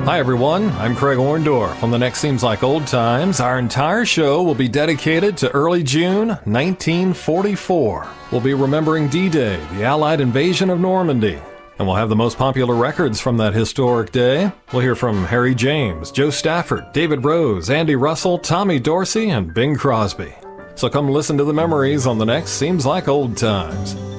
Hi everyone, I'm Craig Orndorff. On The Next Seems Like Old Times, our entire show will be dedicated to early June 1944. We'll be remembering D-Day, the Allied invasion of Normandy. And we'll have the most popular records from that historic day. We'll hear from Harry James, Joe Stafford, David Rose, Andy Russell, Tommy Dorsey, and Bing Crosby. So come listen to the memories on The Next Seems Like Old Times.